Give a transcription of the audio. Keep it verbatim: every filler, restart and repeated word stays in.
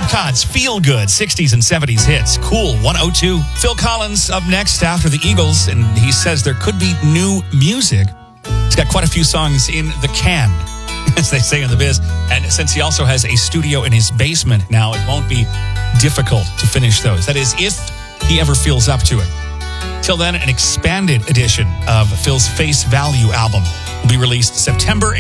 Todd's Feel Good, sixties and seventies hits. Cool, one oh two. Phil Collins up next after the Eagles, and he says there could be new music. He's got quite a few songs in the can, as they say in the biz. And since he also has a studio in his basement now, it won't be difficult to finish those. That is, if he ever feels up to it. Till then, an expanded edition of Phil's Face Value album will be released September